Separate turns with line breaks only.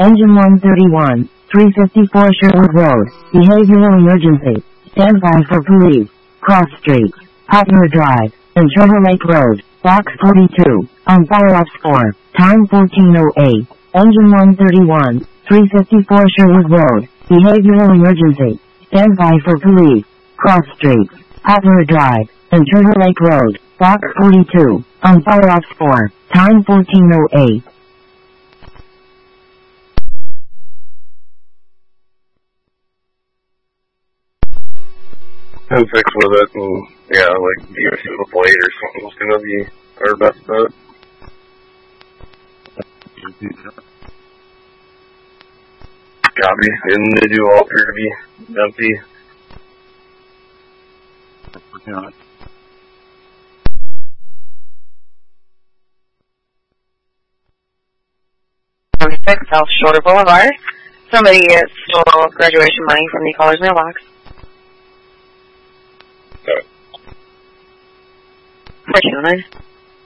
Engine 131, 354 Sherwood Road, behavioral emergency. Stand by for police. Cross Street, Poplar Drive, and Treasure Lake Road, Box 42, on fire ops 4, time 14:08. Engine 131, 354 Sherwood Road, behavioral emergency. Stand by for police. Cross Street, Poplar Drive, and Treasure Lake Road, Box 42, on fire ops 4, time 14:08.
10-6 with it, and yeah, like either single blade or something's gonna be our best bet. Copy, and they do all appear to be empty.
South Shore Boulevard. Somebody stole graduation money from the caller's mailbox.
Okay.
429.